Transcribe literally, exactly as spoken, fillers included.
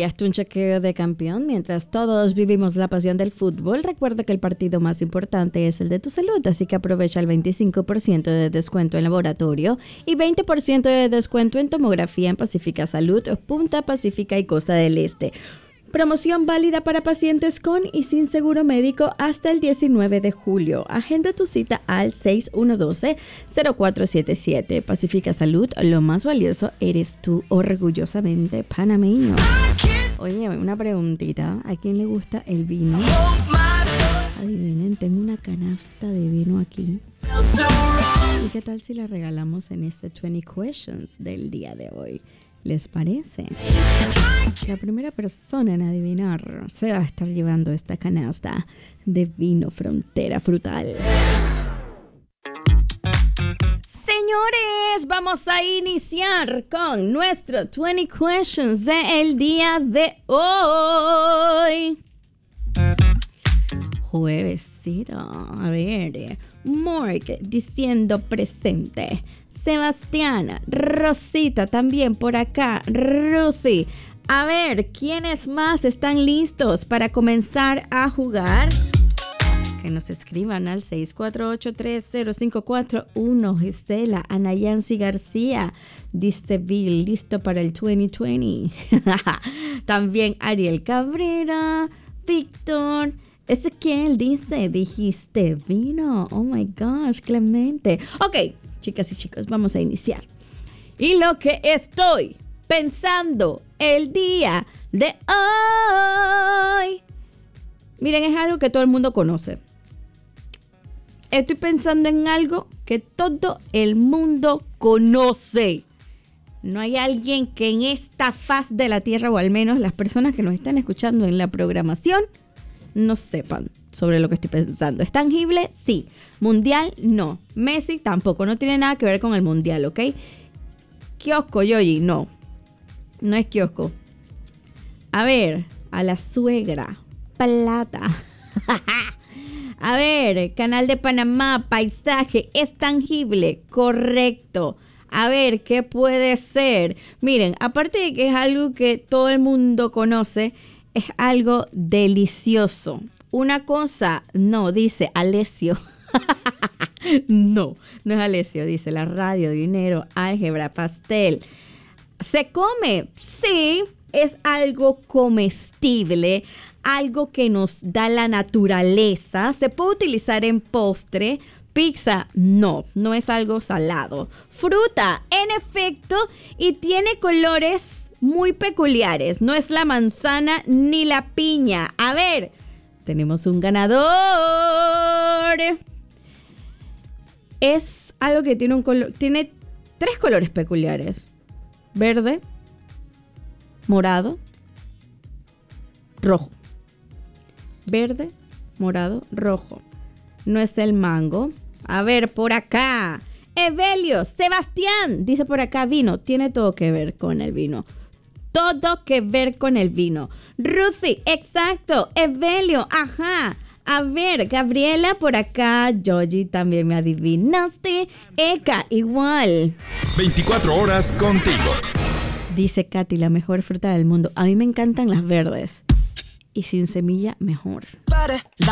¿Enviaste un chequeo de campeón? Mientras todos vivimos la pasión del fútbol, recuerda que el partido más importante es el de tu salud, así que aprovecha el veinticinco por ciento de descuento en laboratorio y veinte por ciento de descuento en tomografía en Pacífica Salud, Punta Pacífica y Costa del Este. Promoción válida para pacientes con y sin seguro médico hasta el diecinueve de julio. Agenda tu cita al seis uno uno dos, cero cuatro siete siete. Pacífica Salud, lo más valioso eres tú, orgullosamente panameño. Oye, una preguntita. ¿A quién le gusta el vino? Adivinen, tengo una canasta de vino aquí. ¿Y qué tal si la regalamos en este veinte Questions del día de hoy? ¿Les parece? La primera persona en adivinar se va a estar llevando esta canasta de vino Frontera Frutal. Señores, vamos a iniciar con nuestro veinte Questions del día de hoy. Juevesito. A ver, Mark diciendo presente. Sebastián, Rosita también por acá, Rosy. A ver, ¿quiénes más están listos para comenzar a jugar? Que nos escriban al seis cuatro ocho tres cero cinco cuatro uno. Gisela, Anayansi García, dice Bill, listo para el veinte veinte. También Ariel Cabrera, Víctor. Ezequiel dice, dijiste vino. Oh my gosh, Clemente. Ok. Chicas y chicos, vamos a iniciar. Y lo que estoy pensando el día de hoy. Miren, es algo que todo el mundo conoce. Estoy pensando en algo que todo el mundo conoce. No hay alguien que en esta faz de la tierra, o al menos las personas que nos están escuchando en la programación, no sepan sobre lo que estoy pensando. ¿Es tangible? Sí. ¿Mundial? No. Messi tampoco. No tiene nada que ver con el mundial, ¿ok? Kiosco, Yoyi, no. No es kiosco. A ver, a la suegra. Plata. A ver, Canal de Panamá, paisaje. ¿Es tangible? Correcto. A ver, ¿qué puede ser? Miren, aparte de que es algo que todo el mundo conoce, es algo delicioso. Una cosa, no, dice Alessio. no, no es Alessio, dice la radio, dinero, álgebra, pastel. ¿Se come? Sí, es algo comestible, algo que nos da la naturaleza. Se puede utilizar en postre. Pizza, no, no es algo salado. Fruta, en efecto, y tiene colores muy peculiares. No es la manzana ni la piña. A ver, tenemos un ganador. Es algo que tiene un color, tiene tres colores peculiares: verde, morado, rojo. Verde, morado, rojo. No es el mango. A ver, por acá. Evelio, Sebastián, dice por acá vino. Tiene todo que ver con el vino. Todo que ver con el vino. Ruthie, exacto. Evelio, ajá. A ver, Gabriela por acá. Yogi, también me adivinaste. Eka, igual. veinticuatro horas contigo. Dice Katy, la mejor fruta del mundo. A mí me encantan las verdes. Y sin semilla, mejor.